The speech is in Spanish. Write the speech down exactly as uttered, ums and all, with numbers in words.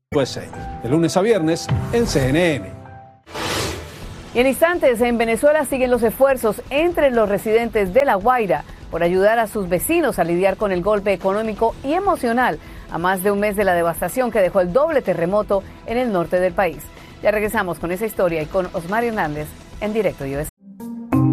U S A, de lunes a viernes en C N N. Y en instantes, en Venezuela siguen los esfuerzos entre los residentes de La Guaira por ayudar a sus vecinos a lidiar con el golpe económico y emocional a más de un mes de la devastación que dejó el doble terremoto en el norte del país. Ya regresamos con esa historia y con Osmar Hernández en Directo U S A.